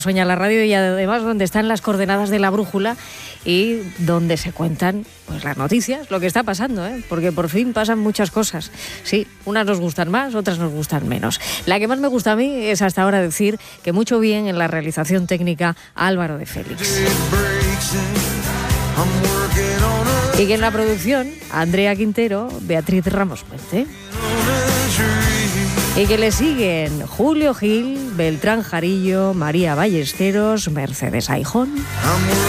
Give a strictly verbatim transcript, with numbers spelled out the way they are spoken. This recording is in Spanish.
Sueña la radio y además donde están las coordenadas de la brújula y donde se cuentan pues las noticias, lo que está pasando, ¿eh? Porque por fin pasan muchas cosas. Sí, unas nos gustan más, otras nos gustan menos. La que más me gusta a mí es hasta ahora decir que mucho bien en la realización técnica Álvaro de Félix. Y que en la producción Andrea Quintero, Beatriz Ramos Puente. Y que le siguen Julio Gil, Beltrán Jarillo, María Ballesteros, Mercedes Aijón.